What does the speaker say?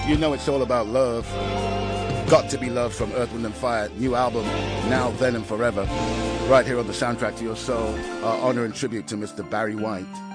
You know it's all about love. Got to Be Loved from Earth, Wind and Fire. New album, Now, Then and Forever. Right here on the Soundtrack to Your Soul. Our honor and tribute to Mr. Barry White.